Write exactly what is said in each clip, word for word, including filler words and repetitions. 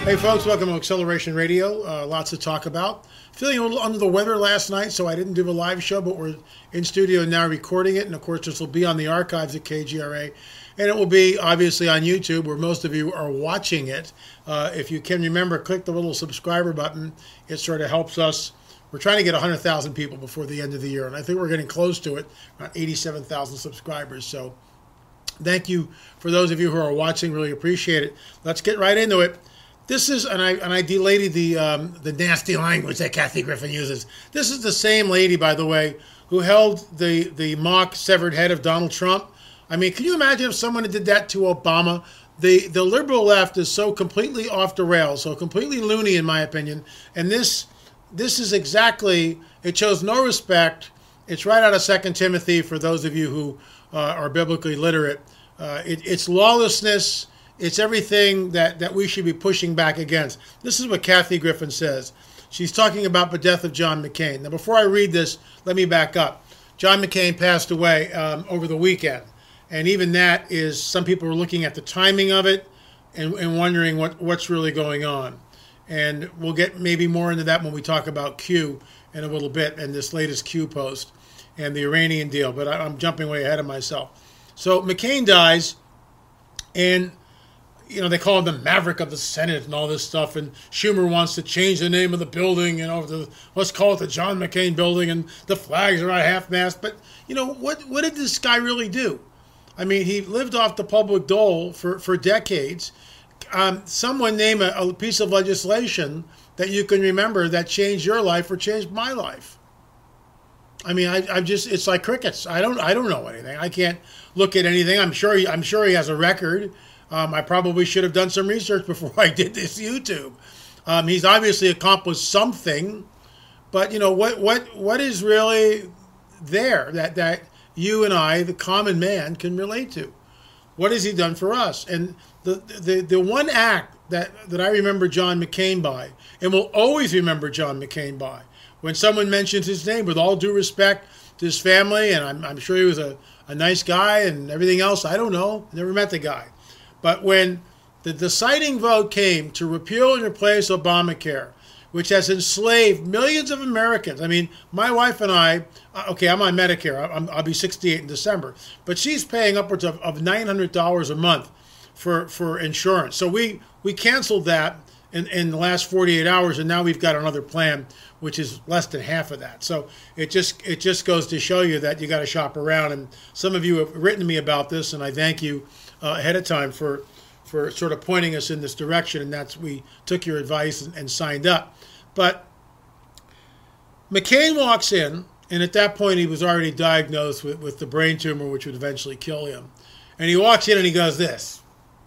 Hey folks, welcome to Acceleration Radio. Uh, lots to talk about. Feeling a little under the weather last night, so I didn't do a live show, but we're in studio now recording it. And of course, this will be on the archives at K G R A. And it will be obviously on YouTube, where most of you are watching it. Uh, if you can remember, click the little subscriber button. It sort of helps us. We're trying to get one hundred thousand people before the end of the year, and I think we're getting close to it, around eighty-seven thousand subscribers. So thank you for those of you who are watching. Really appreciate it. Let's get right into it. This is, and I and I delayed the um, the nasty language that Kathy Griffin uses. This is the same lady, by the way, who held the, the mock severed head of Donald Trump. I mean, can you imagine if someone did that to Obama? The the liberal left is so completely off the rails, so completely loony, in my opinion. And this this is exactly, it shows no respect. It's right out of Second Timothy for those of you who uh, are biblically literate. Uh, it, it's lawlessness. It's everything that, that we should be pushing back against. This is what Kathy Griffin says. She's talking about the death of John McCain. Now, before I read this, let me back up. John McCain passed away um, over the weekend. And even that is, some people are looking at the timing of it and, and wondering what, what's really going on. And we'll get maybe more into that when we talk about Q in a little bit and this latest Q post and the Iranian deal. But I, I'm jumping way ahead of myself. So McCain dies, and you know, they call him the maverick of the Senate and all this stuff. And Schumer wants to change the name of the building, you know, the, let's call it the John McCain building, and the flags are at half-mast. But, you know, what what did this guy really do? I mean, he lived off the public dole for, for decades. Um, someone name a, a piece of legislation that you can remember that changed your life or changed my life. I mean, I, I'm just, it's like crickets. I don't I don't know anything. I can't look at anything. I'm sure he, I'm sure he has a record. Um, I probably should have done some research before I did this YouTube. Um, he's obviously accomplished something, but you know what? What what is really there that that you and I, the common man, can relate to? What has he done for us? And the the the one act that that I remember John McCain by, and will always remember John McCain by, when someone mentions his name, with all due respect to his family, and I'm I'm sure he was a, a nice guy and everything else. I don't know. Never met the guy. But when the deciding vote came to repeal and replace Obamacare, which has enslaved millions of Americans. I mean, my wife and I, okay, I'm on Medicare. I'm, I'll be sixty-eight in December. But she's paying upwards of, of nine hundred dollars a month for, for insurance. So we, we canceled that in, in the last forty-eight hours, and now we've got another plan, which is less than half of that. So it just it just goes to show you that you got to shop around. And some of you have written to me about this, and I thank you Uh, ahead of time for for sort of pointing us in this direction, and that's, we took your advice and, and signed up. But McCain walks in, and at that point he was already diagnosed with, with the brain tumor, which would eventually kill him. And he walks in and he goes this.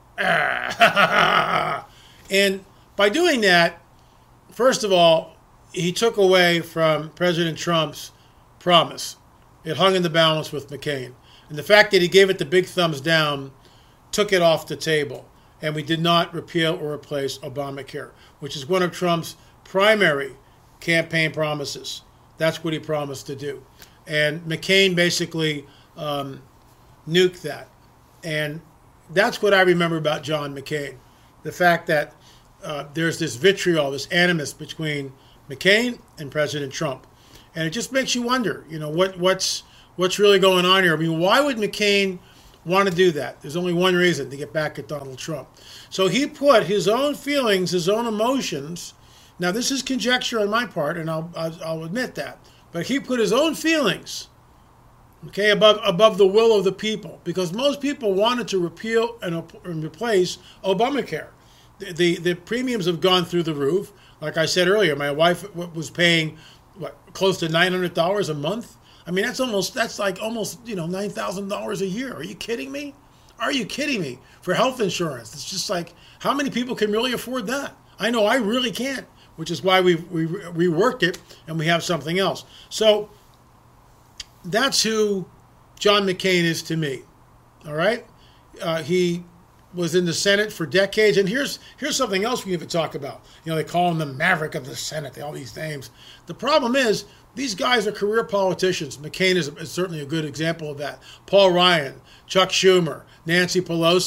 Ah. And by doing that, first of all, he took away from President Trump's promise. It hung in the balance with McCain. And the fact that he gave it the big thumbs down took it off the table, and we did not repeal or replace Obamacare, which is one of Trump's primary campaign promises. That's what he promised to do. And McCain basically um, nuked that. And that's what I remember about John McCain, the fact that uh, there's this vitriol, this animus between McCain and President Trump. And it just makes you wonder, you know, what what's what's really going on here. I mean, why would McCain want to do that? There's only one reason: to get back at Donald Trump. So he put his own feelings, his own emotions. Now, this is conjecture on my part, and I'll I'll, I'll admit that. But he put his own feelings, okay, above above the will of the people, because most people wanted to repeal and, and replace Obamacare. The, the the premiums have gone through the roof. Like I said earlier, my wife was paying what, close to nine hundred dollars a month. I mean, that's almost, that's like almost, you know, nine thousand dollars a year. Are you kidding me? Are you kidding me? For health insurance. It's just like, how many people can really afford that? I know I really can't, which is why we we reworked it and we have something else. So that's who John McCain is to me. All right? Uh, he was in the Senate for decades. And here's here's something else we need to talk about. You know, they call him the maverick of the Senate. They all these names. The problem is, these guys are career politicians. McCain is, is certainly a good example of that. Paul Ryan, Chuck Schumer, Nancy Pelosi,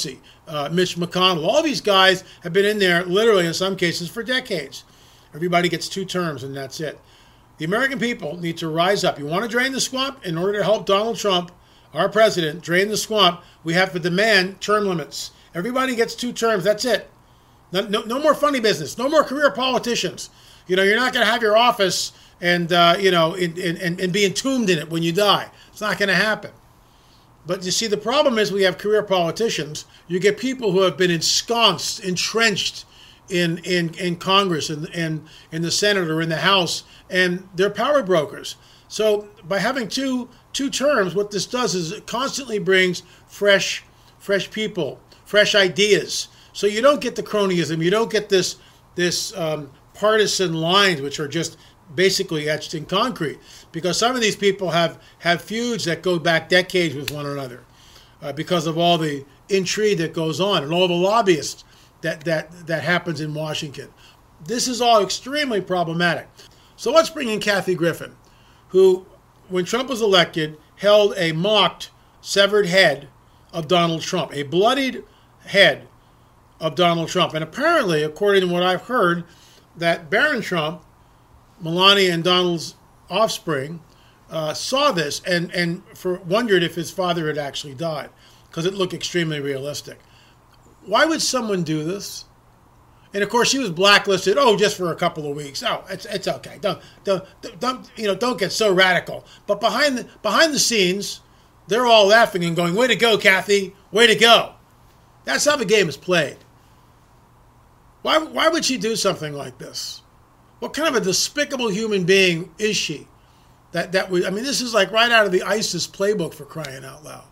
uh, Mitch McConnell. All these guys have been in there literally in some cases for decades. Everybody gets two terms and that's it. The American people need to rise up. You want to drain the swamp? In order to help Donald Trump, our president, drain the swamp, we have to demand term limits. Everybody gets two terms. That's it. No, no, no more funny business. No more career politicians. You know, you're not going to have your office and, uh, you know, and, and, and be entombed in it when you die. It's not going to happen. But you see, the problem is we have career politicians. You get people who have been ensconced, entrenched in in, in Congress and in, in the Senate or in the House, and they're power brokers. So by having two two terms, what this does is it constantly brings fresh fresh people, fresh ideas. So you don't get the cronyism. You don't get this this um, partisan lines, which are just basically etched in concrete, because some of these people have, have feuds that go back decades with one another uh, because of all the intrigue that goes on and all the lobbyists that, that, that happens in Washington. This is all extremely problematic. So let's bring in Kathy Griffin, who, when Trump was elected, held a mocked, severed head of Donald Trump, a bloodied head of Donald Trump. And apparently, according to what I've heard, that Barron Trump, Melania and Donald's offspring, uh, saw this and, and for wondered if his father had actually died, because it looked extremely realistic. Why would someone do this? And of course, she was blacklisted. Oh, just for a couple of weeks. Oh, it's it's okay. Don't don't don't you know? Don't get so radical. But behind the behind the scenes, they're all laughing and going, "Way to go, Kathy! Way to go!" That's how the game is played. Why why would she do something like this? What kind of a despicable human being is she? That that we, I mean, this is like right out of the ISIS playbook, for crying out loud.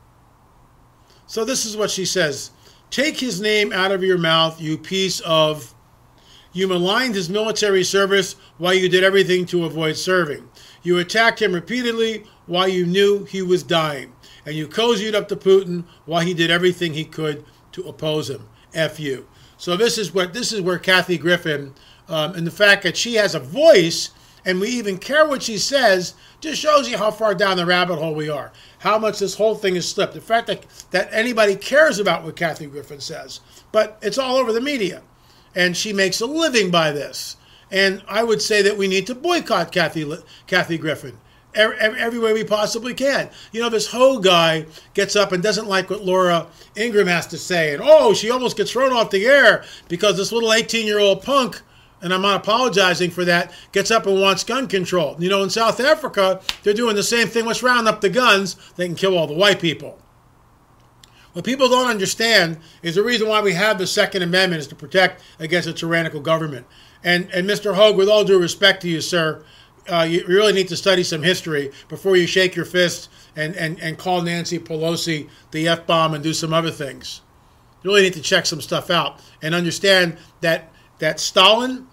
So this is what she says. Take his name out of your mouth, you piece of... You maligned his military service while you did everything to avoid serving. You attacked him repeatedly while you knew he was dying. And you cozied up to Putin while he did everything he could to oppose him. F you. So this is what this is where Kathy Griffin... Um, and the fact that she has a voice and we even care what she says just shows you how far down the rabbit hole we are, how much this whole thing has slipped. The fact that, that anybody cares about what Kathy Griffin says, but it's all over the media, and she makes a living by this. And I would say that we need to boycott Kathy Kathy Griffin every, every way we possibly can. You know, this Ho guy gets up and doesn't like what Laura Ingraham has to say, and oh, she almost gets thrown off the air because this little eighteen-year-old punk, and I'm not apologizing for that, gets up and wants gun control. You know, in South Africa, they're doing the same thing. Let's round up the guns. They can kill all the white people. What people don't understand is the reason why we have the Second Amendment is to protect against a tyrannical government. And, and Mister Hogue, with all due respect to you, sir, uh, you really need to study some history before you shake your fist and, and, and call Nancy Pelosi the F-bomb and do some other things. You really need to check some stuff out and understand that, that Stalin,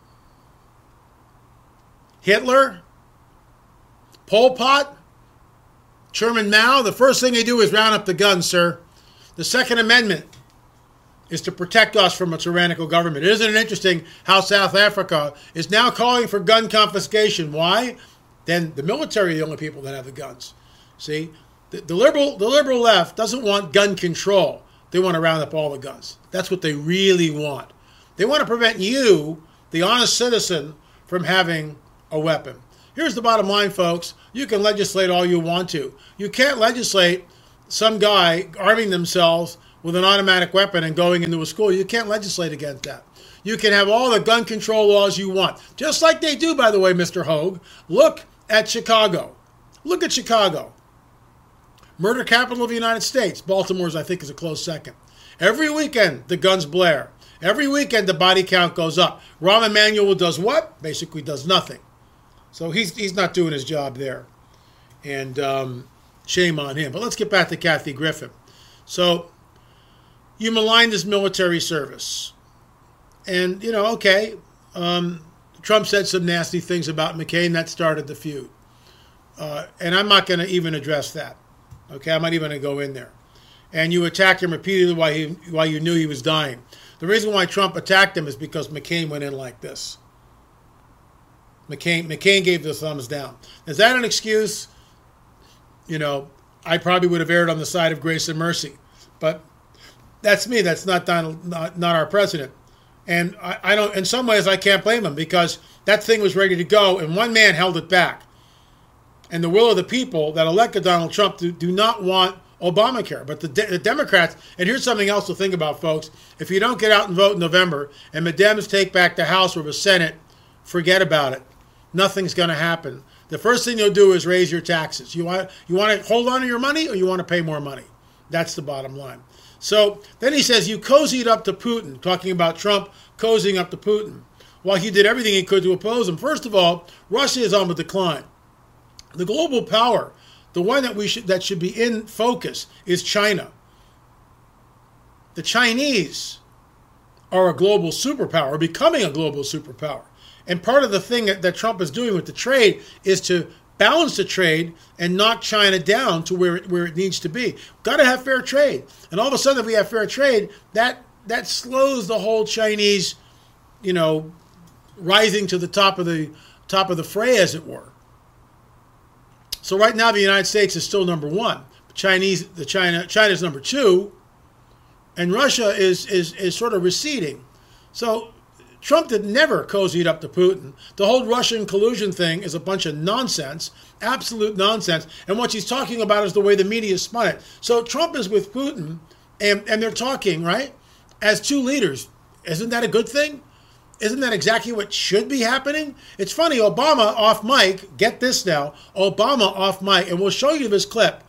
Hitler, Pol Pot, Chairman Mao, the first thing they do is round up the guns, sir. The Second Amendment is to protect us from a tyrannical government. Isn't it interesting how South Africa is now calling for gun confiscation? Why? Then the military are the only people that have the guns. See, the, the liberal the liberal left doesn't want gun control. They want to round up all the guns. That's what they really want. They want to prevent you, the honest citizen, from having a weapon. Here's the bottom line, folks. You can legislate all you want to. You can't legislate some guy arming themselves with an automatic weapon and going into a school. You can't legislate against that. You can have all the gun control laws you want. Just like they do, by the way, Mister Hogue. Look at Chicago. Look at Chicago. Murder capital of the United States. Baltimore's, I think, is a close second. Every weekend, the guns blare. Every weekend, the body count goes up. Rahm Emanuel does what? Basically does nothing. So he's he's not doing his job there. And um, shame on him. But let's get back to Kathy Griffin. So you maligned his military service. And, you know, okay, um, Trump said some nasty things about McCain. That started the feud. Uh, and I'm not going to even address that. Okay, I'm not even going to go in there. And you attacked him repeatedly while, he, while you knew he was dying. The reason why Trump attacked him is because McCain went in like this. McCain, McCain gave the thumbs down. Is that an excuse? You know, I probably would have erred on the side of grace and mercy. But That's me. That's not Donald, not, not our president. And I, I don't. In some ways, I can't blame him because that thing was ready to go, and one man held it back. And the will of the people that elected Donald Trump do, do not want Obamacare. But the, de- the Democrats, and here's something else to think about, folks. If you don't get out and vote in November, and the Dems take back the House or the Senate, forget about it. Nothing's going to happen. The first thing you'll do is raise your taxes. You want you want to hold on to your money, or you want to pay more money? That's the bottom line. So then he says, you cozied up to Putin, talking about Trump cozying up to Putin, while he did everything he could to oppose him. First of all, Russia is on the decline. The global power, the one that we should that should be in focus, is China. The Chinese are a global superpower, becoming a global superpower. And part of the thing that, that Trump is doing with the trade is to balance the trade and knock China down to where it, where it needs to be. Got to have fair trade. And all of a sudden, if we have fair trade, that that slows the whole Chinese, you know, rising to the top of the top of the fray, as it were. So right now, the United States is still number one. Chinese, the China, China's number two, and Russia is is is sort of receding. So Trump did never cozied up to Putin. The whole Russian collusion thing is a bunch of nonsense, absolute nonsense. And what he's talking about is the way the media spun it. So Trump is with Putin, and, and they're talking, right, as two leaders. Isn't that a good thing? Isn't that exactly what should be happening? It's funny, Obama off mic, get this now, Obama off mic, and we'll show you this clip.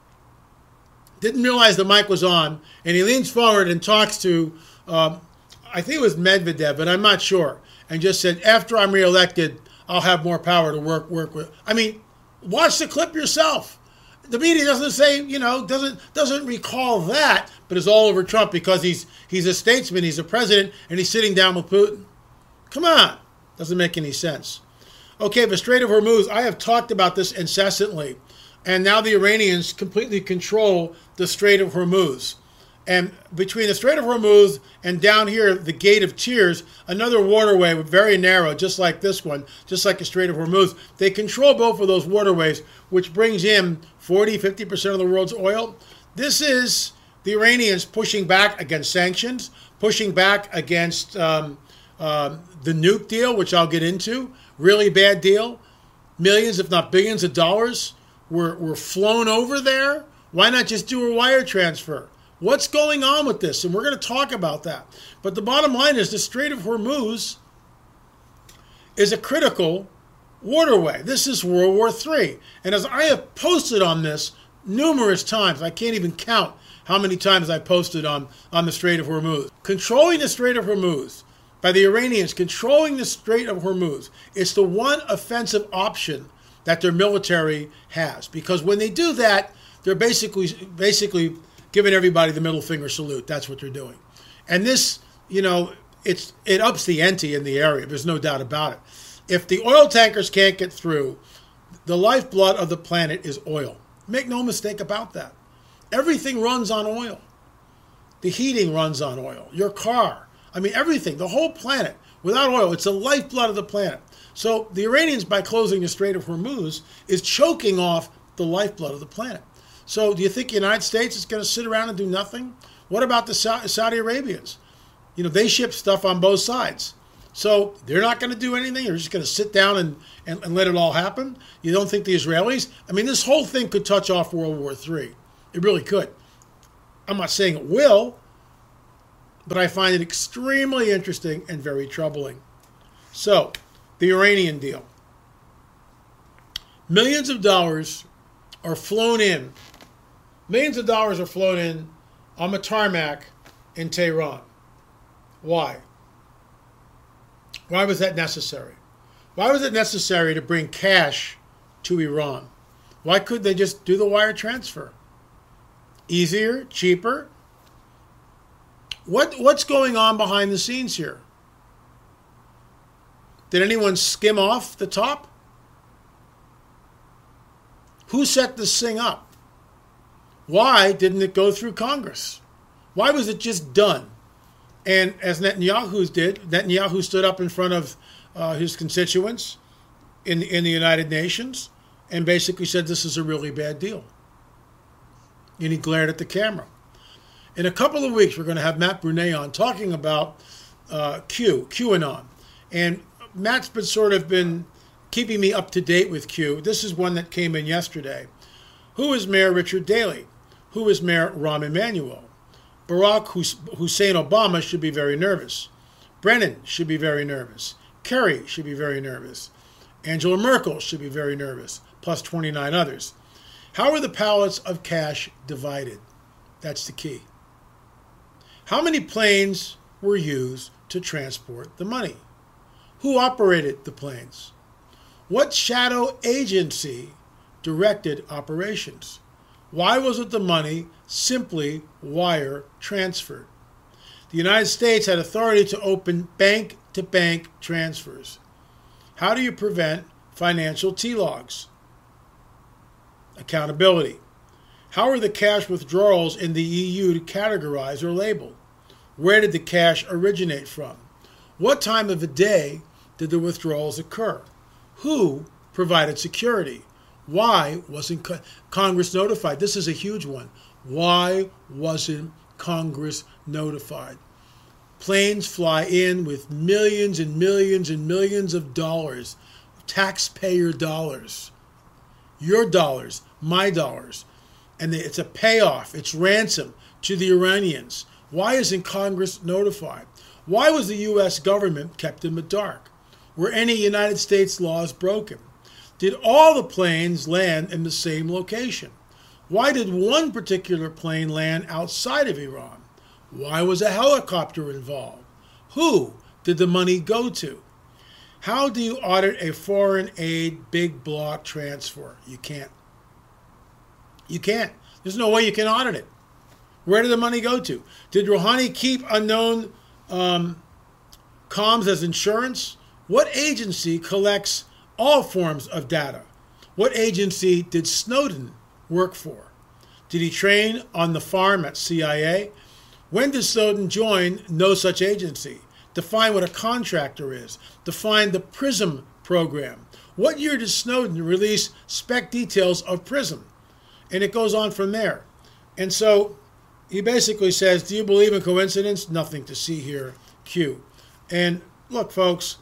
Didn't realize the mic was on, and he leans forward and talks to, um, I think it was Medvedev, but I'm not sure, and just said, after I'm reelected, I'll have more power to work work with. I mean, watch the clip yourself. The media doesn't say, you know, doesn't doesn't recall that, but it's all over Trump because he's he's a statesman, he's a president, and he's sitting down with Putin. Come on. Doesn't make any sense. Okay, the Strait of Hormuz, I have talked about this incessantly, and now the Iranians completely control the Strait of Hormuz. And between the Strait of Hormuz and down here, the Gate of Tears, another waterway very narrow, just like this one, just like the Strait of Hormuz, they control both of those waterways, which brings in forty, fifty percent of the world's oil. This is the Iranians pushing back against sanctions, pushing back against um, uh, the nuke deal, which I'll get into. Really bad deal. Millions, if not billions of dollars were, were flown over there. Why not just do a wire transfer? What's going on with this? And we're going to talk about that. But the bottom line is the Strait of Hormuz is a critical waterway. This is World War Three. And as I have posted on this numerous times, I can't even count how many times I posted on, on the Strait of Hormuz. Controlling the Strait of Hormuz by the Iranians, controlling the Strait of Hormuz, it's the one offensive option that their military has. Because when they do that, they're basically basically giving everybody the middle finger salute. That's what they're doing. And this, you know, it's it ups the ante in the area. There's no doubt about it. If the oil tankers can't get through, the lifeblood of the planet is oil. Make no mistake about that. Everything runs on oil. The heating runs on oil. Your car. I mean, everything. The whole planet. Without oil, it's the lifeblood of the planet. So the Iranians, by closing the Strait of Hormuz, is choking off the lifeblood of the planet. So do you think the United States is going to sit around and do nothing? What about the Saudi Arabians? You know, they ship stuff on both sides. So they're not going to do anything? They're just going to sit down and, and, and let it all happen? You don't think the Israelis? I mean, this whole thing could touch off World War Three. It really could. I'm not saying it will, but I find it extremely interesting and very troubling. So, the Iranian deal. Millions of dollars are flown in. Millions of dollars are flown in on the tarmac in Tehran. Why? Why was that necessary? Why was it necessary to bring cash to Iran? Why couldn't they just do the wire transfer? Easier, cheaper. What what's going on behind the scenes here? Did anyone skim off the top? Who set this thing up? Why didn't it go through Congress? Why was it just done? And as Netanyahu did, Netanyahu stood up in front of uh, his constituents in, in the United Nations and basically said this is a really bad deal. And he glared at the camera. In a couple of weeks, we're going to have Matt Brunet on talking about uh, Q, QAnon. And Matt's been sort of been keeping me up to date with Q. This is one that came in yesterday. Who is Mayor Richard Daley? Who is Mayor Rahm Emanuel? Barack Hussein Obama should be very nervous. Brennan should be very nervous. Kerry should be very nervous. Angela Merkel should be very nervous, plus twenty-nine others. How are the pallets of cash divided? That's the key. How many planes were used to transport the money? Who operated the planes? What shadow agency directed operations? Why wasn't the money simply wire transferred? The United States had authority to open bank-to-bank transfers. How do you prevent financial T-logs? Accountability. How are the cash withdrawals in the E U categorized or labeled? Where did the cash originate from? What time of the day did the withdrawals occur? Who provided security? Why wasn't co- Congress notified? This is a huge one. Why wasn't Congress notified? Planes fly in with millions and millions and millions of dollars, taxpayer dollars, your dollars, my dollars, and it's a payoff, it's ransom to the Iranians. Why isn't Congress notified? Why was the U S government kept in the dark? Were any United States laws broken? Did all the planes land in the same location? Why did one particular plane land outside of Iran? Why was a helicopter involved? Who did the money go to? How do you audit a foreign aid big block transfer? You can't. You can't. There's no way you can audit it. Where did the money go to? Did Rouhani keep unknown um, comms as insurance? What agency collects all forms of data? What agency did Snowden work for? Did he train on the farm at C I A? When did Snowden join no such agency? Define what a contractor is. Define the PRISM program. What year did Snowden release spec details of PRISM? And it goes on from there. And so he basically says, do you believe in coincidence? Nothing to see here, Q. And look, folks,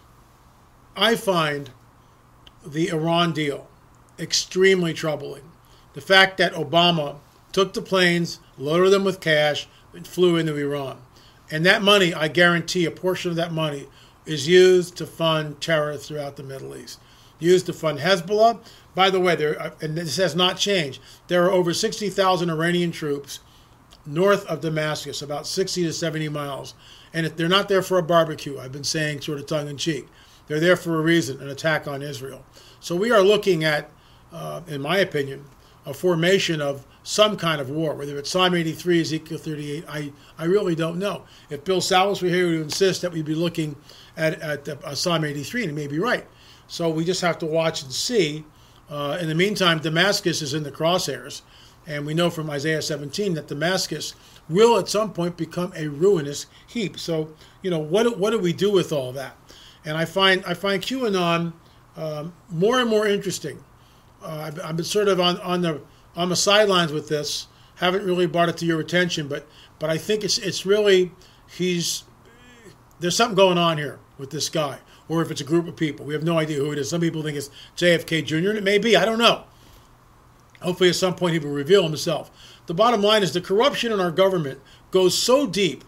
I find the Iran deal extremely troubling. The fact that Obama took the planes, loaded them with cash, and flew into Iran. And that money, I guarantee a portion of that money is used to fund terror throughout the Middle East. Used to fund Hezbollah. By the way, there, and this has not changed, there are over sixty thousand Iranian troops north of Damascus, about sixty to seventy miles. And if they're not there for a barbecue, I've been saying sort of tongue-in-cheek. They're there for a reason, an attack on Israel. So we are looking at, uh, in my opinion, a formation of some kind of war, whether it's Psalm eighty-three, Ezekiel thirty-eight, I, I really don't know. If Bill Salas were here to insist that we'd be looking at, at uh, Psalm eighty-three, and he may be right. So we just have to watch and see. Uh, in the meantime, Damascus is in the crosshairs, and we know from Isaiah seventeen that Damascus will at some point become a ruinous heap. So, you know, what what do we do with all that? And I find I find QAnon um, more and more interesting. Uh, I've, I've been sort of on, on the on the sidelines with this. Haven't really brought it to your attention, but but I think it's it's really he's there's something going on here with this guy, or if it's a group of people. We have no idea who it is. Some people think it's J F K Junior, and it may be. I don't know. Hopefully, at some point, he will reveal himself. The bottom line is the corruption in our government goes so deep.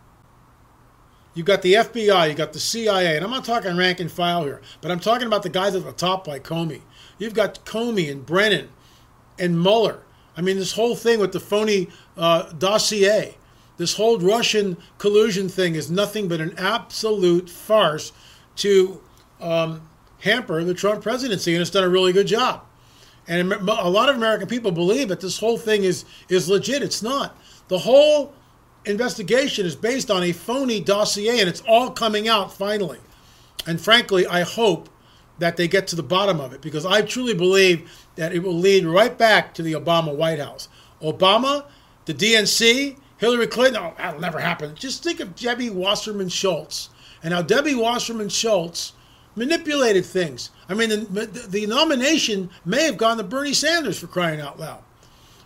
You've got the F B I, you've got the C I A, and I'm not talking rank and file here, but I'm talking about the guys at the top like Comey. You've got Comey and Brennan and Mueller. I mean, this whole thing with the phony uh, dossier, this whole Russian collusion thing is nothing but an absolute farce to um, hamper the Trump presidency, and it's done a really good job. And a lot of American people believe that this whole thing is, is legit. It's not. The whole investigation is based on a phony dossier, and it's all coming out finally. And frankly, I hope that they get to the bottom of it, because I truly believe that it will lead right back to the Obama White House. Obama, the D N C, Hillary Clinton, oh, that'll never happen. Just think of Debbie Wasserman Schultz and how Debbie Wasserman Schultz manipulated things. I mean, the, the nomination may have gone to Bernie Sanders, for crying out loud.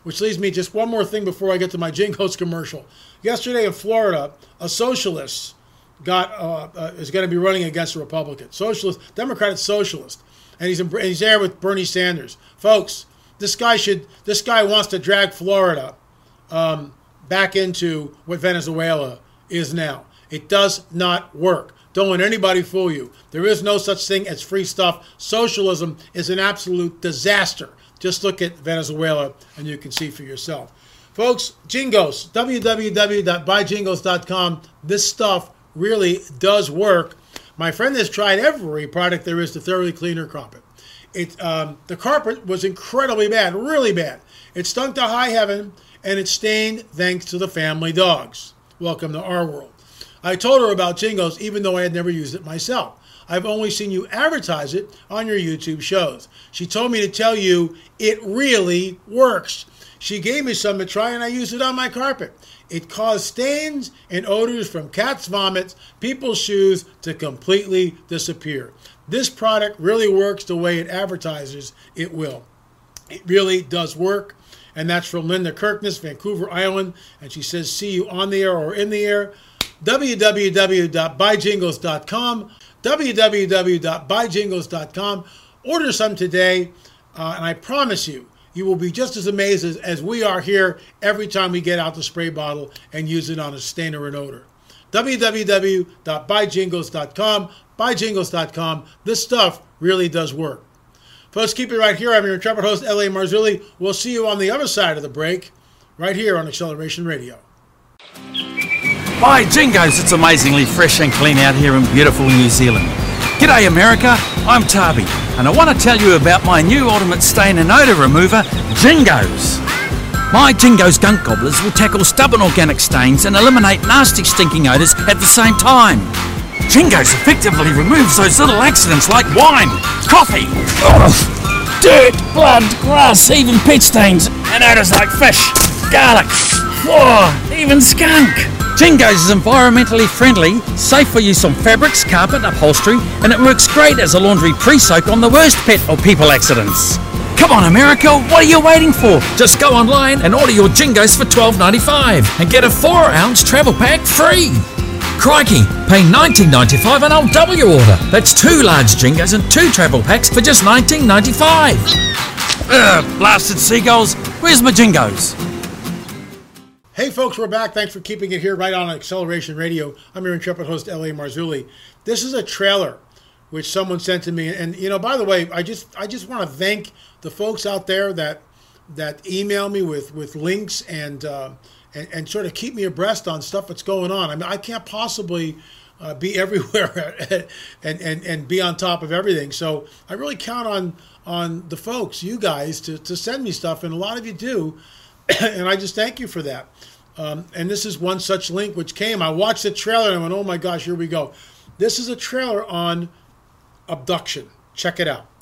which leads me just one more thing before I get to my Jingos commercial. Yesterday in Florida, a socialist got uh, uh, is going to be running against a Republican, socialist, Democratic socialist, and he's in, he's there with Bernie Sanders. Folks, this guy should this guy wants to drag Florida um, back into what Venezuela is now. It does not work. Don't let anybody fool you. There is no such thing as free stuff. Socialism is an absolute disaster. Just look at Venezuela and you can see for yourself. Folks, Jingos, w w w dot buy jingos dot com. This stuff really does work. My friend has tried every product there is to thoroughly clean her carpet. It, um, the carpet was incredibly bad, really bad. It stunk to high heaven, and it stained thanks to the family dogs. Welcome to our world. I told her about Jingos even though I had never used it myself. I've only seen you advertise it on your YouTube shows. She told me to tell you it really works. She gave me some to try and I used it on my carpet. It caused stains and odors from cats' vomits, people's shoes to completely disappear. This product really works the way it advertises it will. It really does work. And that's from Linda Kirkness, Vancouver Island. And she says, see you on the air or in the air. w w w dot buy jingos dot com. w w w dot buy jingos dot com. Order some today. Uh, and I promise you, you will be just as amazed as, as we are here every time we get out the spray bottle and use it on a stain or an odor. w w w dot buy jingos dot com. buy jingos dot com. This stuff really does work. Folks, keep it right here. I'm your intrepid host, L A. Marzulli. We'll see you on the other side of the break, right here on Acceleration Radio. By Jingos, it's amazingly fresh and clean out here in beautiful New Zealand. G'day America, I'm Tabi, and I want to tell you about my new ultimate stain and odour remover, Jingos. My Jingos gunk gobblers will tackle stubborn organic stains and eliminate nasty stinking odours at the same time. Jingos effectively removes those little accidents like wine, coffee, ugh, dirt, blood, grass, even pet stains, and odours like fish, garlic, oh, even skunk. Jingos is environmentally friendly, safe for use on fabrics, carpet, upholstery, and it works great as a laundry pre-soak on the worst pet or people accidents. Come on America, what are you waiting for? Just go online and order your Jingos for twelve ninety-five and get a four ounce travel pack free. Crikey, pay nineteen ninety-five and I'll double your order. That's two large Jingos and two travel packs for just nineteen ninety-five. Ugh, blasted seagulls, where's my Jingos? Hey folks, we're back. Thanks for keeping it here right on Acceleration Radio. I'm your intrepid host, L A. Marzulli. This is a trailer which someone sent to me. And, you know, by the way, I just I just want to thank the folks out there that that email me with, with links and, uh, and and sort of keep me abreast on stuff that's going on. I mean, I can't possibly uh, be everywhere and, and, and be on top of everything. So I really count on on the folks, you guys, to, to send me stuff. And a lot of you do. And I just thank you for that. Um, and this is one such link which came. I watched the trailer and I went, oh my gosh, here we go. This is a trailer on abduction. Check it out.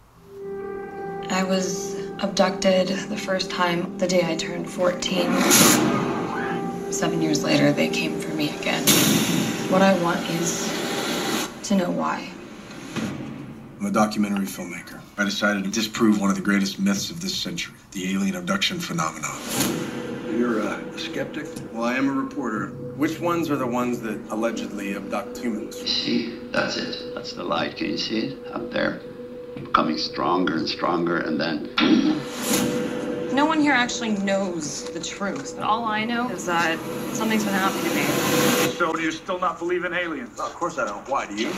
I was abducted the first time the day I turned fourteen. Seven years later, they came for me again. What I want is to know why. I'm a documentary filmmaker. I decided to disprove one of the greatest myths of this century, the alien abduction phenomenon. You're uh, a skeptic? Well, I am a reporter. Which ones are the ones that allegedly abduct humans? You see, that's it. That's the light. Can you see it? Up there. Becoming stronger and stronger, and then... No one here actually knows the truth, but all I know is that something's been happening to me. So do you still not believe in aliens? No, of course I don't. Why, do you?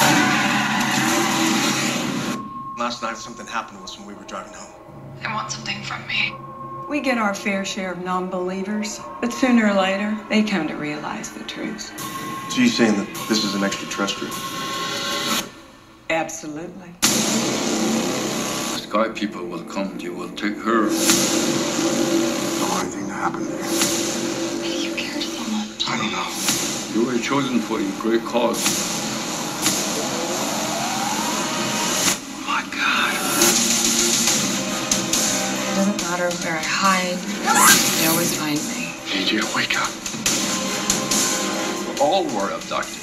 Last night, something happened to us when we were driving home. They want something from me. We get our fair share of non-believers, but sooner or later, they come to realize the truth. So you're saying that this is an extraterrestrial? Absolutely. The sky people will come. You will take her. Don't want anything to happen there. Why do you care so much? I don't know. You were chosen for a great cause. It doesn't matter where I hide, they always find me. A J, wake up. All were abducted.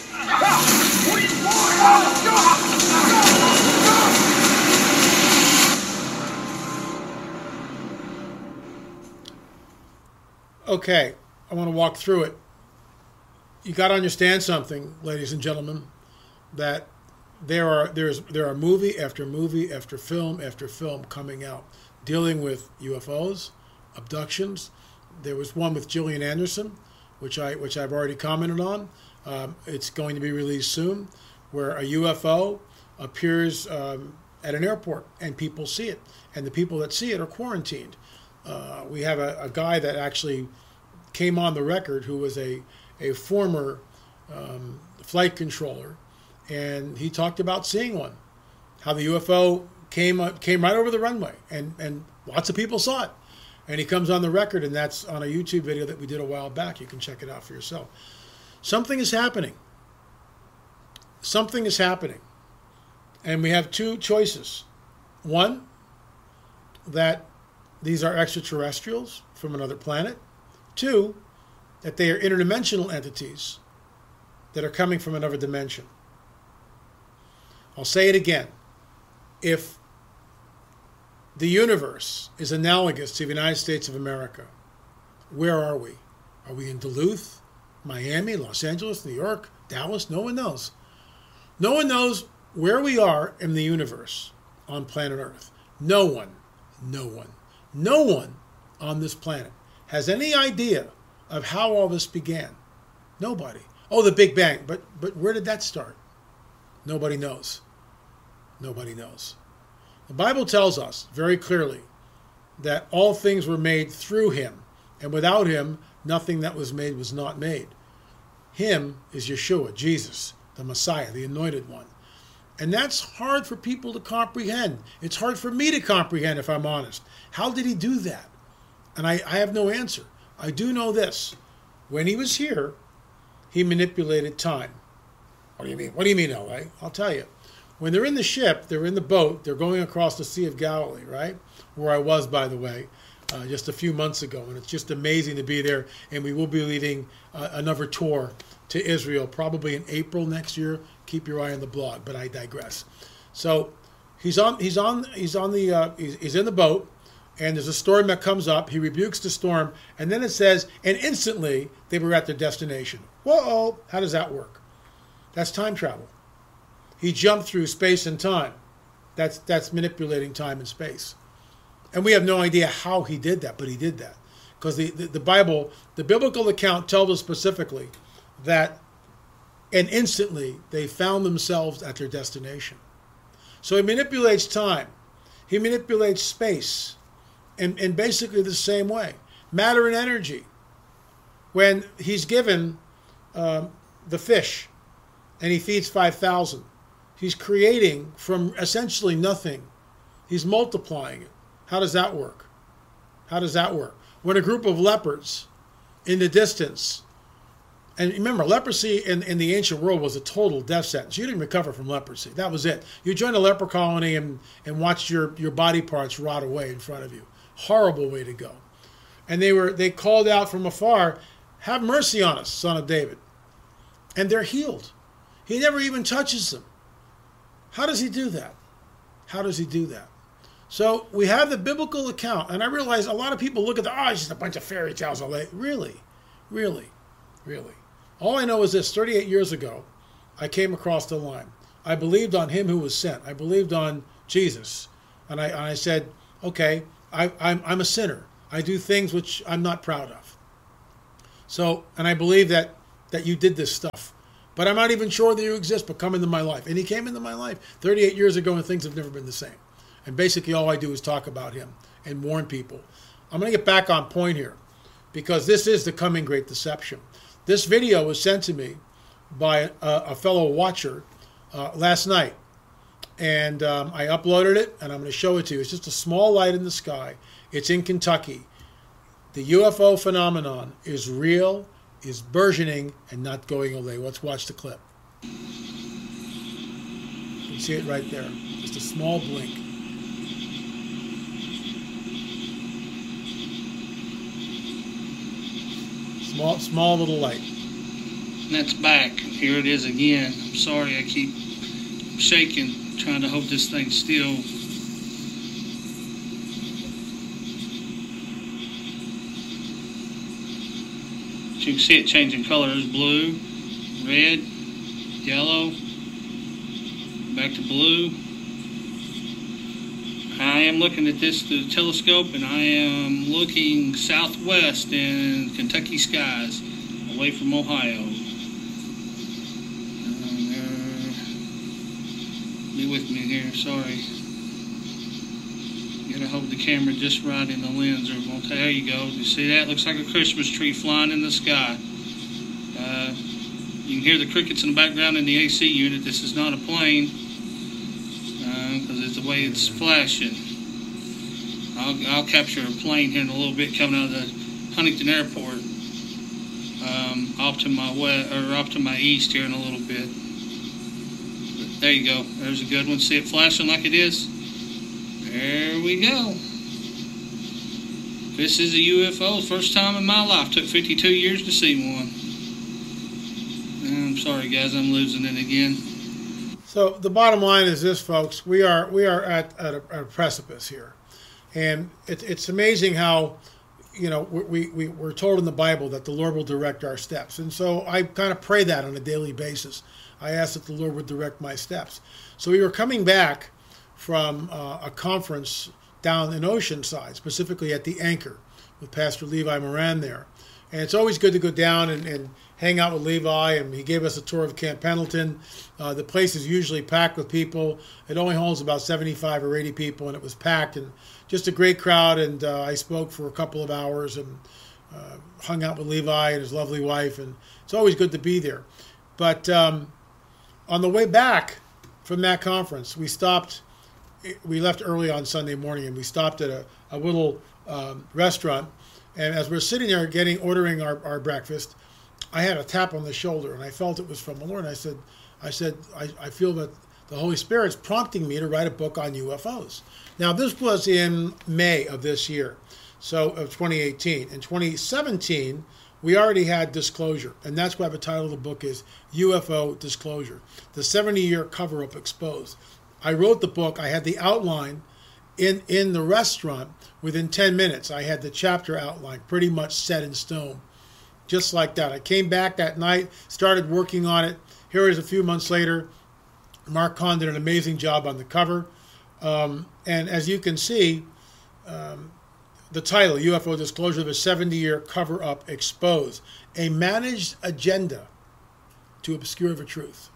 okay, I want to walk through it. You got to understand something, ladies and gentlemen, that there are there's there are movie after movie after film after film coming out dealing with U F Os, abductions. There was one with Gillian Anderson, which I which I've already commented on. Um, it's going to be released soon, where a U F O appears um, at an airport and people see it, and the people that see it are quarantined. Uh, we have a, a guy that actually came on the record who was a a former um, flight controller, and he talked about seeing one, how the U F O came uh, came right over the runway, and and lots of people saw it. And he comes on the record, and that's on a YouTube video that we did a while back. You can check it out for yourself. Something is happening. Something is happening. And we have two choices. One, that these are extraterrestrials from another planet. Two, that they are interdimensional entities that are coming from another dimension. I'll say it again. If the universe is analogous to the United States of America, where are we? Are we in Duluth, Miami, Los Angeles, New York, Dallas? No one knows. No one knows where we are in the universe on planet Earth. No one, no one, no one on this planet has any idea of how all this began. Nobody. Oh, the Big Bang. But but where did that start? Nobody knows. Nobody knows. The Bible tells us very clearly that all things were made through him, and without him, nothing that was made was not made. Him is Yeshua, Jesus, the Messiah, the Anointed One. And that's hard for people to comprehend. It's hard for me to comprehend, if I'm honest. How did he do that? And I, I have no answer. I do know this. When he was here, he manipulated time. What do you mean? What do you mean, L A? I'll tell you. When they're in the ship, they're in the boat, they're going across the Sea of Galilee, right? Where I was, by the way, uh, just a few months ago. And it's just amazing to be there. And we will be leading uh, another tour to Israel, probably in April next year. Keep your eye on the blog, but I digress. So he's on, he's on, he's on the, uh, he's, he's in the boat, and there's a storm that comes up. He rebukes the storm, and then it says, and instantly they were at their destination. Whoa, how does that work? That's time travel. He jumped through space and time. That's that's manipulating time and space. And we have no idea how he did that, but he did that. Because the, the, the Bible, the biblical account tells us specifically that, and instantly they found themselves at their destination. So he manipulates time. He manipulates space in, in basically the same way. Matter and energy. When he's given um, the fish and he feeds five thousand, he's creating from essentially nothing. He's multiplying it. How does that work? How does that work? When a group of leopards in the distance, and remember, leprosy in, in the ancient world was a total death sentence. You didn't recover from leprosy. That was it. You joined a leper colony and, and watched your, your body parts rot away in front of you. Horrible way to go. And they were they called out from afar, "Have mercy on us, Son of David." And they're healed. He never even touches them. How does he do that? How does he do that? So we have the biblical account, and I realize a lot of people look at the, oh, it's just a bunch of fairy tales. Really? Really? Really? All I know is this: thirty-eight years ago, I came across the line. I believed on him who was sent. I believed on Jesus. And I, and I said, okay, I, I'm, I'm a sinner. I do things which I'm not proud of. So, and I believe that, that you did this stuff. But I'm not even sure that you exist, but come into my life. And he came into my life thirty-eight years ago, and things have never been the same. And basically all I do is talk about him and warn people. I'm going to get back on point here, because this is the coming great deception. This video was sent to me by a, a fellow watcher uh, last night. And um, I uploaded it, and I'm going to show it to you. It's just a small light in the sky. It's in Kentucky. The U F O phenomenon is real, is burgeoning, and not going away. Let's watch the clip. You can see it right there. Just a small blink. Small, small little light. And that's back. Here it is again. I'm sorry I keep shaking, trying to hold this thing still. You can see it changing colors: blue, red, yellow, back to blue. I am looking at this through the telescope, and I am looking southwest in Kentucky skies, away from Ohio. Uh, be with me here, sorry. Gotta hold the camera just right in the lens, or won't. There you go. You see that? Looks like a Christmas tree flying in the sky. Uh, you can hear the crickets in the background in the A C unit. This is not a plane, because uh, it's the way it's flashing. I'll, I'll capture a plane here in a little bit coming out of the Huntington Airport, um, off to my west, or off to my east here in a little bit. But there you go. There's a good one. See it flashing like it is? There we go. This is a U F O. First time in my life. Took fifty-two years to see one. I'm sorry, guys. I'm losing it again. So the bottom line is this, folks. We are we are at, at, a, at a precipice here. And it, it's amazing how, you know, we, we, we're told in the Bible that the Lord will direct our steps. And so I kind of pray that on a daily basis. I ask that the Lord would direct my steps. So we were coming back from uh, a conference down in Oceanside, specifically at the Anchor with Pastor Levi Moran there. And it's always good to go down and, and hang out with Levi, and he gave us a tour of Camp Pendleton. Uh, the place is usually packed with people. It only holds about seventy-five or eighty people, and it was packed, and just a great crowd. And uh, I spoke for a couple of hours and uh, hung out with Levi and his lovely wife, and it's always good to be there. But um, on the way back from that conference, we stopped. We left early on Sunday morning, and we stopped at a, a little um, restaurant. And as we're sitting there getting ordering our, our breakfast, I had a tap on the shoulder, and I felt it was from the Lord. And I said, I said, I, I feel that the Holy Spirit's prompting me to write a book on U F Os. Now, this was in May of this year, so of twenty eighteen. In twenty seventeen, we already had Disclosure, and that's why the title of the book is U F O Disclosure, the seventy-year cover-up exposed. I wrote the book. I had the outline in, in the restaurant. Within ten minutes, I had the chapter outline pretty much set in stone. Just like that. I came back that night, started working on it. Here is a few months later. Mark Kahn did an amazing job on the cover. Um, and as you can see, um, the title, U F O Disclosure, the seventy-year cover-up exposed. A managed agenda to obscure the truth.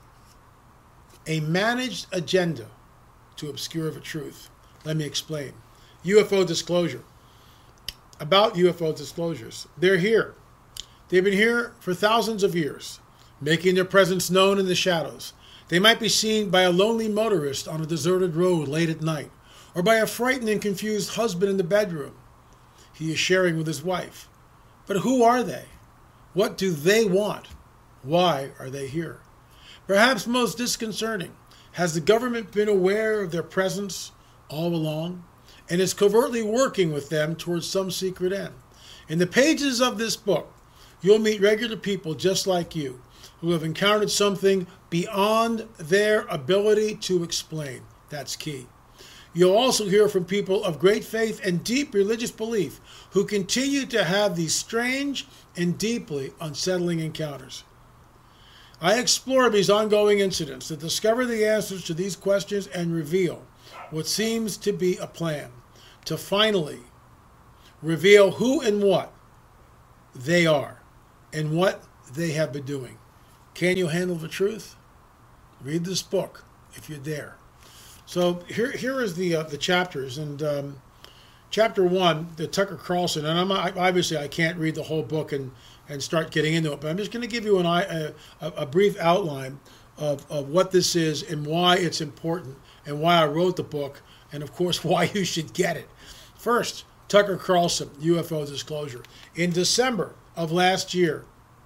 A managed agenda to obscure the truth. Let me explain. U F O disclosure. About U F O disclosures. They're here. They've been here for thousands of years, making their presence known in the shadows. They might be seen by a lonely motorist on a deserted road late at night, or by a frightened and confused husband in the bedroom he is sharing with his wife. But who are they? What do they want? Why are they here? Perhaps most disconcerting, has the government been aware of their presence all along and is covertly working with them towards some secret end? In the pages of this book, you'll meet regular people just like you who have encountered something beyond their ability to explain. That's key. You'll also hear from people of great faith and deep religious belief who continue to have these strange and deeply unsettling encounters. I explore these ongoing incidents to discover the answers to these questions and reveal what seems to be a plan to finally reveal who and what they are and what they have been doing. Can you handle the truth? Read this book if you dare. So here, here is the uh, the chapters, and um, chapter one, the Tucker Carlson, and I'm obviously I can't read the whole book and, and start getting into it, but I'm just going to give you an a, a brief outline of, of what this is and why it's important and why I wrote the book, and of course why you should get it. First, Tucker Carlson, U F O disclosure. In December of last year,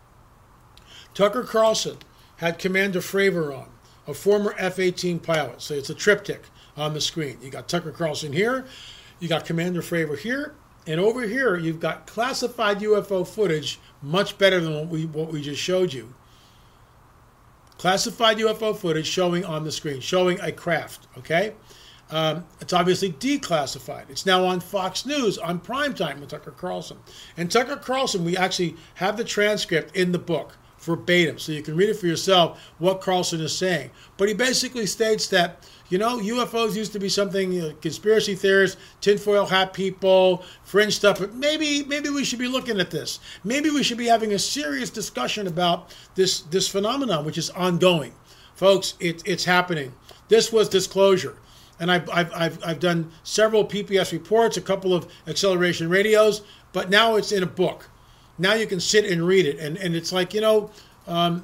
Tucker Carlson had Commander Fravor on, a former F eighteen pilot. So it's a triptych on the screen. You got Tucker Carlson here, you got Commander Fravor here, and over here you've got classified U F O footage, much better than what we, what we just showed you. Classified U F O footage showing on the screen, showing a craft, okay? Um, it's obviously declassified. It's now on Fox News on primetime with Tucker Carlson. And Tucker Carlson, we actually have the transcript in the book verbatim, so you can read it for yourself what Carlson is saying. But he basically states that, you know, U F Os used to be something, you know, conspiracy theorists, tinfoil hat people, fringe stuff, but maybe maybe we should be looking at this. Maybe we should be having a serious discussion about this, this phenomenon, which is ongoing. Folks, it, it's happening. This was disclosure. And I've, I've, I've, I've done several P P S reports, a couple of acceleration radios, but now it's in a book. Now you can sit and read it. And, and it's like, you know, um,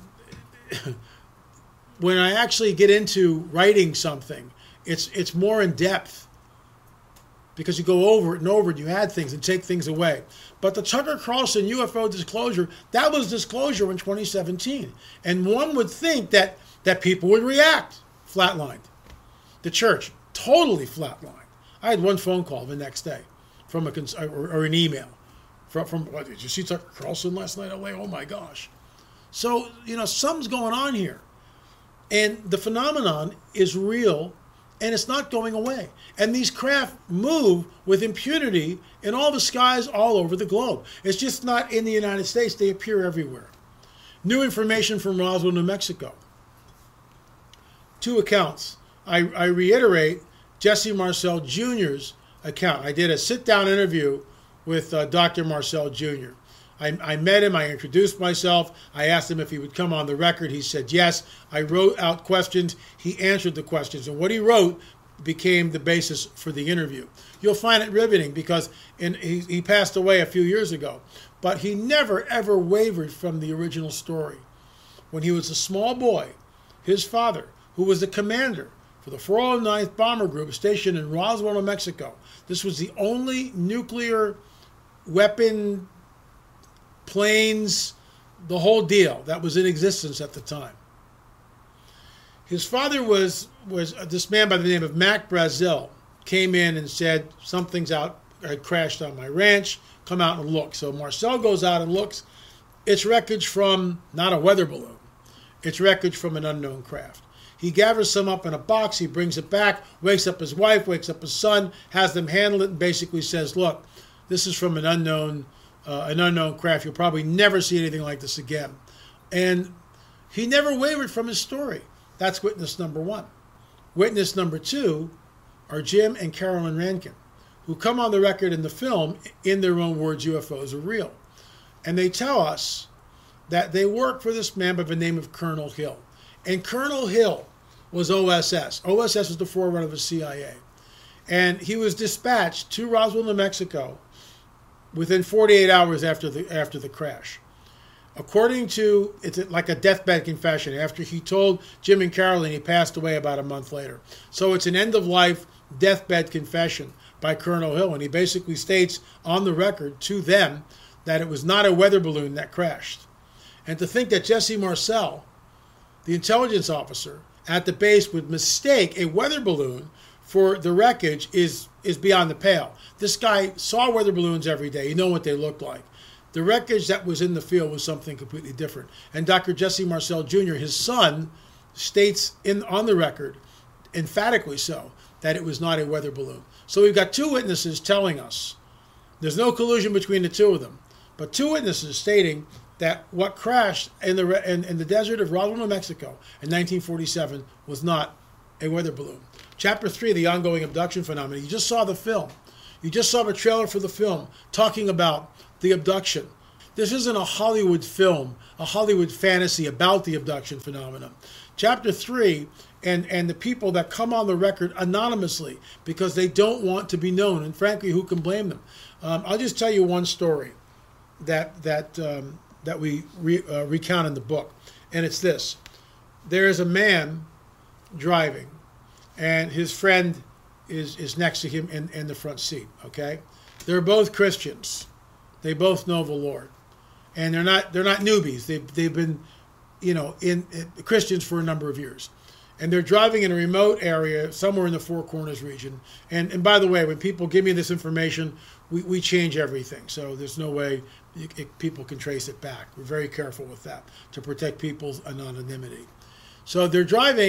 when I actually get into writing something, it's it's more in depth because you go over it and over it, you add things and take things away. But the Tucker Carlson U F O disclosure, that was disclosure in twenty seventeen. And one would think that, that people would react. Flatlined. The church, totally flatlined. I had one phone call the next day from a cons- or, or an email from, from what, did you see Tucker Carlson last night? I'm like, oh my gosh. So, you know, something's going on here. And the phenomenon is real, and it's not going away. And these craft move with impunity in all the skies all over the globe. It's just not in the United States. They appear everywhere. New information from Roswell, New Mexico. Two accounts. I, I reiterate Jesse Marcel Junior's account. I did a sit-down interview with uh, Doctor Marcel Junior I, I met him. I introduced myself. I asked him if he would come on the record. He said yes. I wrote out questions. He answered the questions. And what he wrote became the basis for the interview. You'll find it riveting because in, he, he passed away a few years ago. But he never, ever wavered from the original story. When he was a small boy, his father, who was the commander for the four oh ninth Bomber Group stationed in Roswell, New Mexico. This was the only nuclear weapon, planes, the whole deal that was in existence at the time. His father was, was this man by the name of Mac Brazil, came in and said, something's out, had crashed on my ranch, come out and look. So Marcel goes out and looks. It's wreckage from not a weather balloon. It's wreckage from an unknown craft. He gathers some up in a box, he brings it back, wakes up his wife, wakes up his son, has them handle it, and basically says, look, this is from an unknown uh, an unknown craft. You'll probably never see anything like this again. And he never wavered from his story. That's witness number one. Witness number two are Jim and Carolyn Rankin, who come on the record in the film, in their own words, U F Os are real. And they tell us that they work for this man by the name of Colonel Hill. And Colonel Hill was O S S. O S S was the forerunner of the C I A. And he was dispatched to Roswell, New Mexico within forty-eight hours after the after the crash. According to, it's like a deathbed confession. After he told Jim and Carolyn, he passed away about a month later. So it's an end-of-life deathbed confession by Colonel Hill. And he basically states on the record to them that it was not a weather balloon that crashed. And to think that Jesse Marcel, the intelligence officer at the base, would mistake a weather balloon for the wreckage is, is beyond the pale. This guy saw weather balloons every day. You know what they looked like. The wreckage that was in the field was something completely different. And Doctor Jesse Marcel Junior, his son, states in on the record, emphatically so, that it was not a weather balloon. So we've got two witnesses telling us. There's no collusion between the two of them. But two witnesses stating that what crashed in the in, in the desert of Roswell, New Mexico in nineteen forty-seven was not a weather balloon. Chapter three, the ongoing abduction phenomenon. You just saw the film. You just saw the trailer for the film talking about the abduction. This isn't a Hollywood film, a Hollywood fantasy about the abduction phenomenon. Chapter three, and, and the people that come on the record anonymously because they don't want to be known, and frankly, who can blame them? Um, I'll just tell you one story that that um, that we re, uh, recount in the book, and it's this. There is a man driving, and his friend is, is next to him in, in the front seat, okay? They're both Christians. They both know the Lord. And they're not they're not newbies. They've, they've been, you know, in, in Christians for a number of years. And they're driving in a remote area somewhere in the Four Corners region. And and by the way, when people give me this information, we, we change everything. So there's no way you, it, people can trace it back. We're very careful with that to protect people's anonymity. So they're driving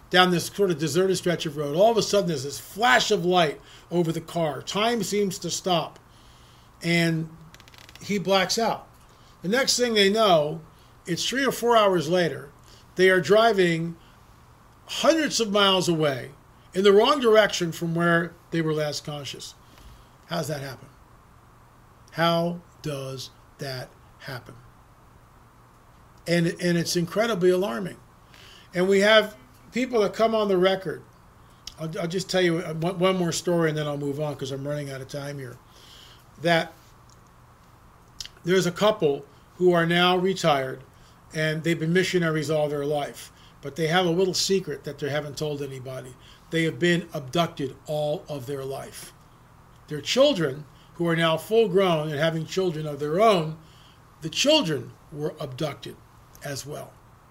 down this sort of deserted stretch of road. All of a sudden, there's this flash of light over the car. Time seems to stop, and he blacks out. The next thing they know, it's three or four hours later. They are driving hundreds of miles away in the wrong direction from where they were last conscious. How does that happen? How does that happen? And, and it's incredibly alarming. And we have people that come on the record. I'll, I'll just tell you one, one more story and then I'll move on because I'm running out of time here. That there's a couple who are now retired and they've been missionaries all their life. But they have a little secret that they haven't told anybody. They have been abducted all of their life. Their children, who are now full grown and having children of their own, the children were abducted as well.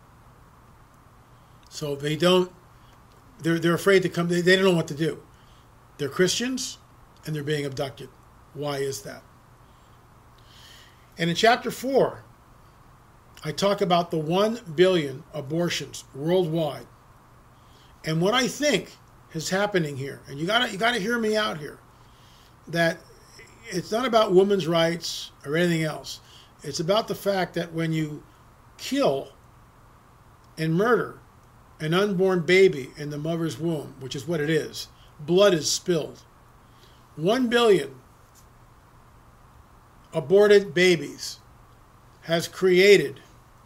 So they don't, they're, they're afraid to come, they, they don't know what to do. They're Christians and they're being abducted. Why is that? And in chapter four, I talk about the one billion abortions worldwide. And what I think is happening here, and you gotta you gotta hear me out here, that it's not about women's rights or anything else. It's about the fact that when you kill and murder an unborn baby in the mother's womb, which is what it is, blood is spilled. One billion aborted babies has created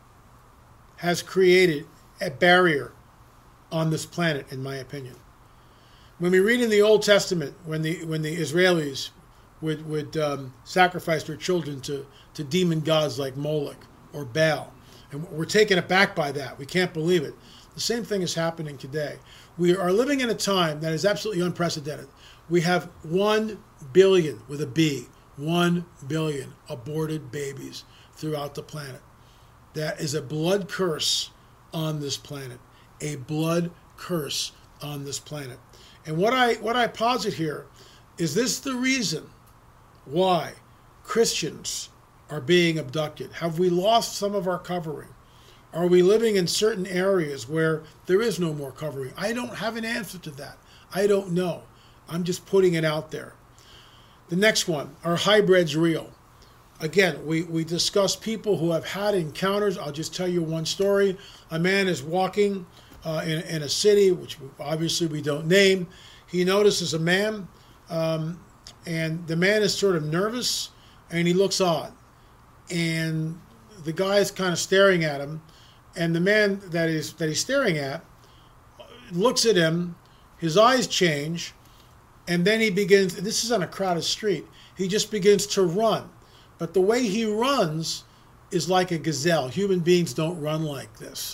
has created a barrier on this planet, in my opinion. When we read in the Old Testament, when the when the Israelis would, would um, sacrifice their children to, to demon gods like Moloch or Baal, and we're taken aback by that. We can't believe it. The same thing is happening today. We are living in a time that is absolutely unprecedented. We have one billion, with a B, one billion aborted babies throughout the planet. That is a blood curse on this planet. A blood curse on this planet. And what I what I posit here is this the reason why Christians are being abducted? Have we lost some of our covering? Are we living in certain areas where there is no more covering? I don't have an answer to that. I don't know. I'm just putting it out there. The next one, are hybrids real? Again, we, we discuss people who have had encounters. I'll just tell you one story. A man is walking uh, in, in a city, which obviously we don't name. He notices a man, um, and the man is sort of nervous, and he looks odd. And the guy is kind of staring at him, and the man that is that he's staring at looks at him, his eyes change, and then he begins, this is on a crowded street, he just begins to run. But the way he runs is like a gazelle. Human beings don't run like this.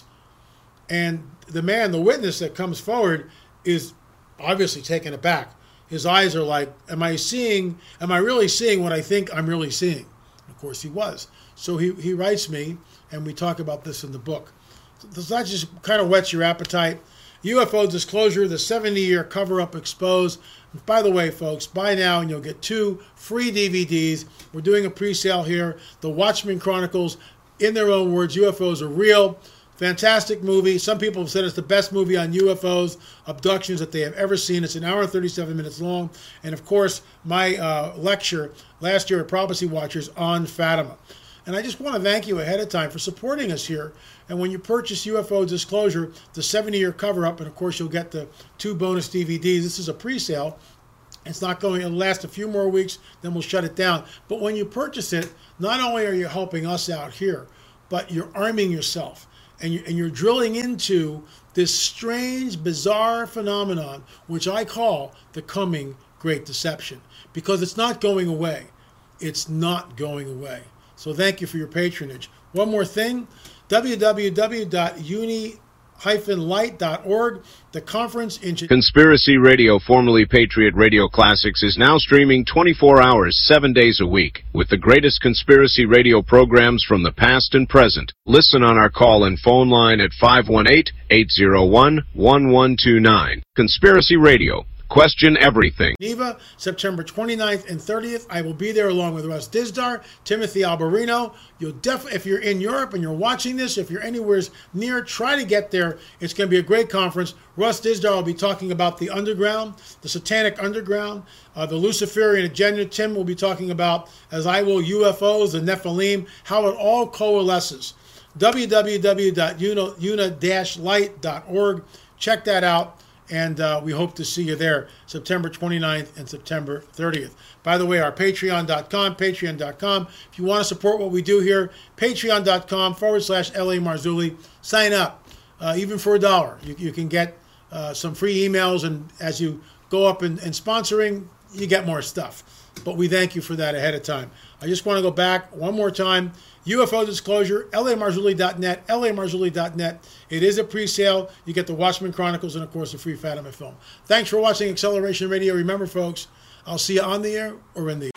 And the man, the witness that comes forward, is obviously taken aback. His eyes are like, am I seeing, am I really seeing what I think I'm really seeing? Of course he was. So he, he writes me, and we talk about this in the book. So that just kind of whets your appetite. U F O Disclosure, the seventy-year cover-up exposed. By the way, folks, buy now and you'll get two free D V Ds. We're doing a pre-sale here. The Watchmen Chronicles, in their own words, U F Os are real. Fantastic movie. Some people have said it's the best movie on U F Os, abductions that they have ever seen. It's an hour and thirty-seven minutes long. And, of course, my uh, lecture last year at Prophecy Watchers on Fatima. And I just want to thank you ahead of time for supporting us here. And when you purchase U F O Disclosure, the seventy-year cover-up, and of course you'll get the two bonus D V Ds. This is a pre-sale. It's not going to last a few more weeks, then we'll shut it down. But when you purchase it, not only are you helping us out here, but you're arming yourself. And, you, and you're drilling into this strange, bizarre phenomenon, which I call the coming Great Deception. Because it's not going away. It's not going away. So thank you for your patronage. One more thing, w w w dot uni dash light dot org, the conference in... Conspiracy Radio, formerly Patriot Radio Classics, is now streaming twenty-four hours, seven days a week, with the greatest conspiracy radio programs from the past and present. Listen on our call and phone line at five one eight, eight zero one, one one two nine. Conspiracy Radio, Question everything. Geneva, September twenty-ninth and thirtieth. I will be there along with Russ Dizdar, Timothy Alberino. You'll definitely, if you're in Europe and you're watching this, if you're anywhere near, try to get there. It's going to be a great conference. Russ Dizdar will be talking about the underground, the satanic underground, uh, the Luciferian agenda. Tim will be talking about, as I will, U F Os, the Nephilim, how it all coalesces. w w w dot una dash light dot org. Check that out. And uh, we hope to see you there September twenty-ninth and September thirtieth. By the way, our patreon dot com, patreon dot com. If you want to support what we do here, patreon dot com forward slash L A Marzulli. Sign up, uh, even for a dollar. You, you can get uh, some free emails, and as you go up in, in sponsoring, you get more stuff. But we thank you for that ahead of time. I just want to go back one more time. U F O Disclosure, L A Marzulli dot net, L A Marzulli dot net. It is a pre-sale. You get the Watchmen Chronicles and, of course, the free Fatima film. Thanks for watching Acceleration Radio. Remember, folks, I'll see you on the air or in the air.